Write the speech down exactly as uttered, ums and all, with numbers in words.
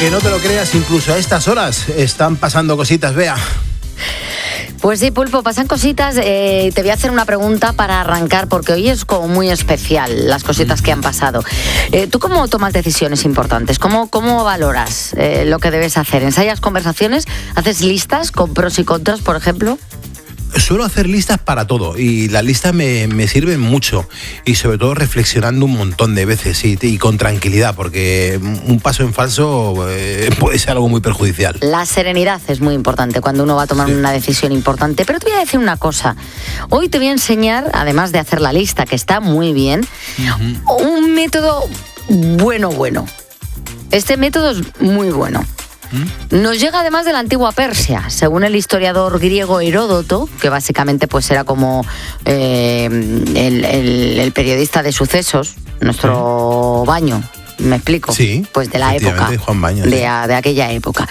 aunque no te lo creas, incluso a estas horas están pasando cositas, Bea. Pues sí, Pulpo, pasan cositas. Eh, te voy a hacer una pregunta para arrancar, porque hoy es como muy especial las cositas que han pasado. Eh, ¿Tú cómo tomas decisiones importantes? ¿Cómo, cómo valoras eh, lo que debes hacer? ¿Ensayas conversaciones? ¿Haces listas con pros y contras, por ejemplo? Suelo hacer listas para todo y las listas me, me sirven mucho y sobre todo reflexionando un montón de veces y, y con tranquilidad, porque un paso en falso eh, puede ser algo muy perjudicial. La serenidad es muy importante cuando uno va a tomar sí. una decisión importante, pero te voy a decir una cosa. Hoy te voy a enseñar, además de hacer la lista, que está muy bien, uh-huh. un método bueno, bueno. Este método es muy bueno. Nos llega además de la antigua Persia, según el historiador griego Heródoto, que básicamente pues era como eh, el, el, el periodista de sucesos, nuestro sí. Baño, ¿me explico? Sí, pues de la época, Juan Baño, de, sí. de aquella época.